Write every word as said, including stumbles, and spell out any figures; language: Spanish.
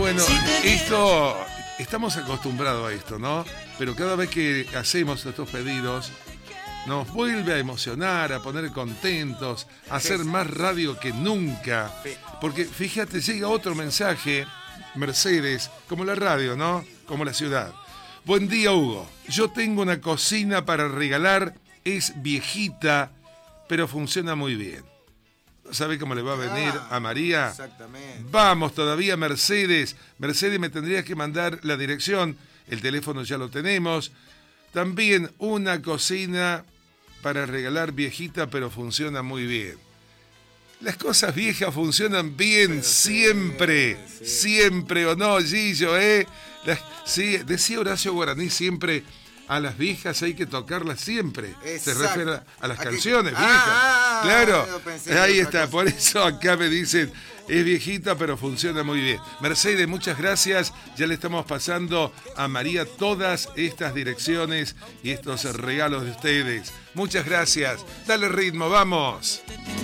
bueno, esto, estamos acostumbrados a esto, ¿no? Pero cada vez que hacemos estos pedidos, nos vuelve a emocionar, a poner contentos, a hacer más radio que nunca. Porque fíjate, llega otro mensaje, Mercedes, como la radio, ¿no? Como la ciudad. Buen día, Hugo. Yo tengo una cocina para regalar, es viejita, pero funciona muy bien. ¿Sabe cómo le va a venir ah, a María? Exactamente. Vamos todavía, Mercedes. Mercedes, me tendrías que mandar la dirección. El teléfono ya lo tenemos. También una cocina para regalar viejita, pero funciona muy bien. Las cosas viejas funcionan bien pero siempre. Sí, sí. Siempre, ¿o no, Gillo? ¿eh? Las, sí, decía Horacio Guaraní siempre... A las viejas hay que tocarlas siempre. Exacto. Se refiere a las Aquí. canciones viejas. Ah, claro, ahí está. Por eso acá me dicen, es viejita, pero funciona muy bien. Mercedes, muchas gracias. Ya le estamos pasando a María todas estas direcciones y estos regalos de ustedes. Muchas gracias. Dale ritmo, vamos.